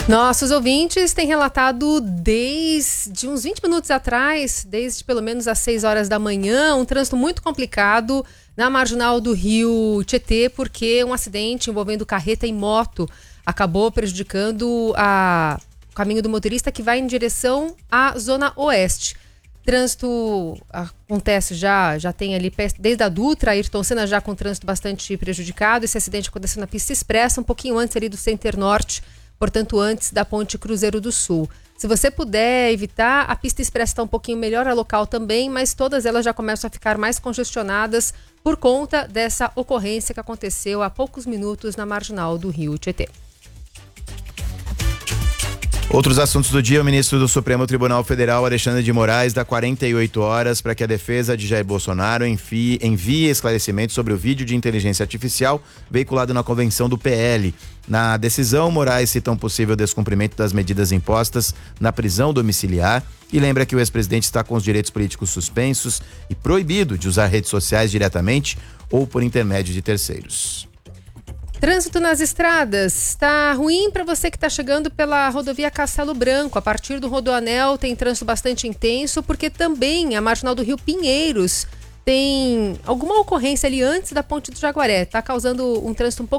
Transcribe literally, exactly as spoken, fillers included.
Nossos ouvintes têm relatado desde uns vinte minutos atrás, desde pelo menos às seis horas da manhã, um trânsito muito complicado na marginal do Rio Tietê, porque um acidente envolvendo carreta e moto acabou prejudicando a, o caminho do motorista que vai em direção à Zona Oeste. Trânsito acontece já, já tem ali desde a Dutra, Ayrton Senna já com trânsito bastante prejudicado. Esse acidente aconteceu na pista expressa, um pouquinho antes ali do Center Norte, portanto antes da Ponte Cruzeiro do Sul. Se você puder evitar, a pista expressa está um pouquinho melhor, a local também, mas todas elas já começam a ficar mais congestionadas por conta dessa ocorrência que aconteceu há poucos minutos na marginal do Rio Tietê. Outros assuntos do dia: o ministro do Supremo Tribunal Federal, Alexandre de Moraes, dá quarenta e oito horas para que a defesa de Jair Bolsonaro envie, envie esclarecimentos sobre o vídeo de inteligência artificial veiculado na convenção do P L. Na decisão, Moraes cita um possível descumprimento das medidas impostas na prisão domiciliar e lembra que o ex-presidente está com os direitos políticos suspensos e proibido de usar redes sociais diretamente ou por intermédio de terceiros. Trânsito nas estradas está ruim para você que está chegando pela rodovia Castelo Branco. A partir do Rodoanel tem trânsito bastante intenso, porque também a marginal do Rio Pinheiros tem alguma ocorrência ali antes da Ponte do Jaguaré. Está causando um trânsito um pouco